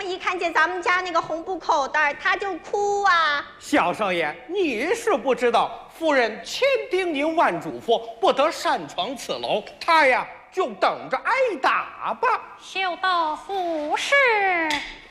一看见咱们家那个红布口袋，他就哭啊。 小少爷，你是不知道，夫人千叮咛万嘱咐，不得擅闯此楼。他呀，就等着挨打吧。 休得胡事！